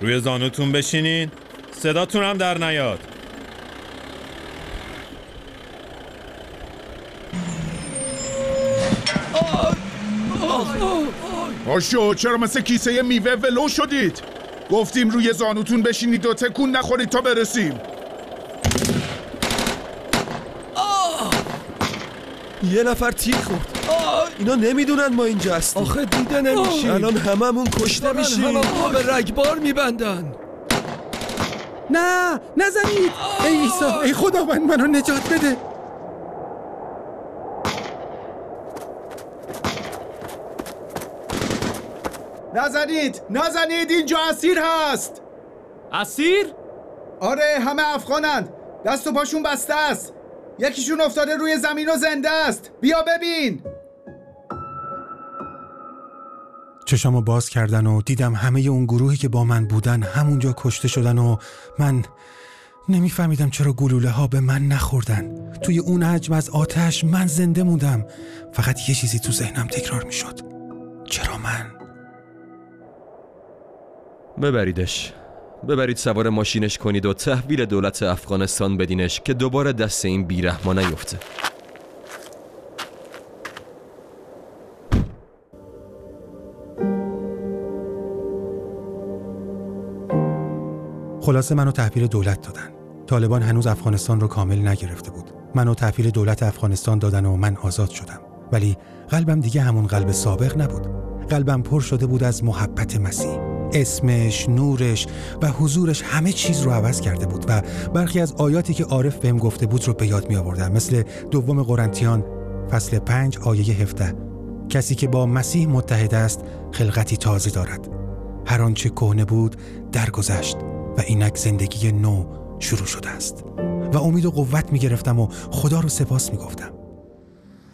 روی زانوتون بشینین، صداتون هم در نیاد. آشو چرا مثل کیسه میوه ولو شدید؟ گفتیم روی زانوتون بشینید و تکون نخورید تا برسیم. یه نفر تیر خورد. اینا نمیدونن ما اینجا هستیم. آخه دیده نمیشیم. الان هممون کشته میشیم. همه به رگبار میبندن. نه نزنید. ای عیسی، ای خداوند منو نجات بده. نزنید، اینجا اسیر هست. اسیر؟ آره، همه افغانند. دست و پاشون بسته است. یکیشون افتاده روی زمین و زنده است. بیا ببین. چشامو باز کردن و دیدم همه اون گروهی که با من بودن همونجا کشته شدن و من نمیفهمیدم چرا گلوله ها به من نخوردن. توی اون حجم از آتش من زنده موندم. فقط یه چیزی تو ذهنم تکرار میشد. چرا من؟ ببرید سوار ماشینش کنید و تحویل دولت افغانستان بدینش که دوباره دست این بیرحما نیفته. خلاصه منو تحویل دولت دادن. طالبان هنوز افغانستان رو کامل نگرفته بود. منو تحویل دولت افغانستان دادن و من آزاد شدم. ولی قلبم دیگه همون قلب سابق نبود. قلبم پر شده بود از محبت مسیح. اسمش، نورش و حضورش همه چیز رو عوض کرده بود و برخی از آیاتی که عارف بهم گفته بود رو به یاد می آوردم، مثل دوم قرنتیان فصل 5 آیه 17. کسی که با مسیح متحد است خلقتی تازه دارد. هر آنچه کهنه بود درگذشت و اینک زندگی نو شروع شده است. و امید و قوت می گرفتم و خدا رو سپاس می گفتم.